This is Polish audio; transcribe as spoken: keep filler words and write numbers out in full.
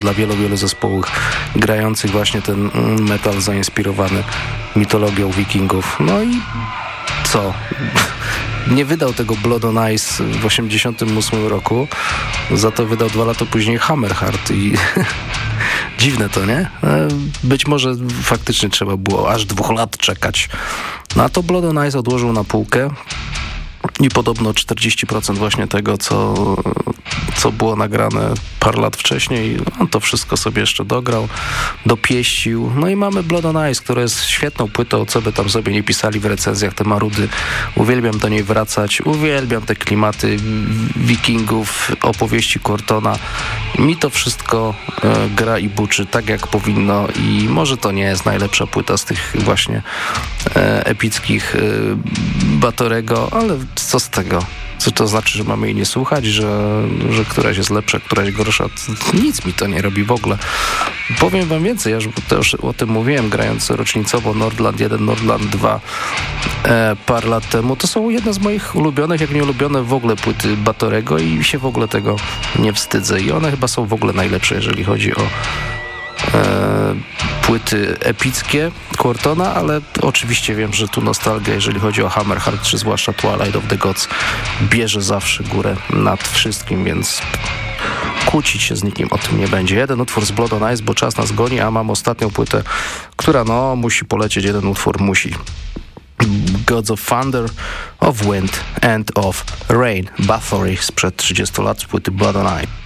dla wielu, wielu zespołów grających właśnie ten metal zainspirowany mitologią wikingów. No i co? Nie wydał tego Blood on Ice w osiemdziesiątym ósmym roku, za to wydał dwa lata później Hammerheart i dziwne to, nie? Być może faktycznie trzeba było aż dwóch lat czekać. No a to Blood on Ice odłożył na półkę i podobno czterdzieści procent właśnie tego, co, co było nagrane parę lat wcześniej, on to wszystko sobie jeszcze dograł, dopieścił. No i mamy Blood on Ice, która jest świetną płytą, co by tam sobie nie pisali w recenzjach, te marudy. Uwielbiam do niej wracać, uwielbiam te klimaty wikingów, opowieści Cortona. Mi to wszystko e, gra i buczy tak, jak powinno i może to nie jest najlepsza płyta z tych właśnie e, epickich e, Batorego, ale co z tego? Co to znaczy, że mamy jej nie słuchać, że, że któraś jest lepsza, któraś gorsza? Nic mi to nie robi w ogóle. Powiem wam więcej, ja już też o tym mówiłem, grając rocznicowo Nordland jeden, Nordland dwa e, parę lat temu. To są jedne z moich ulubionych, jak nie ulubione w ogóle płyty Batorego i się w ogóle tego nie wstydzę. I one chyba są w ogóle najlepsze, jeżeli chodzi o E, płyty epickie Cortona, ale oczywiście wiem, że tu nostalgia, jeżeli chodzi o Hammerheart, czy zwłaszcza Twilight of the Gods, bierze zawsze górę nad wszystkim, więc kłócić się z nikim o tym nie będzie. Jeden utwór z Blood on Ice, bo czas nas goni, a mam ostatnią płytę, która no musi polecieć, jeden utwór musi. Gods of Thunder, of Wind and of Rain. Bathory sprzed trzydziestu lat z płyty Blood on Ice.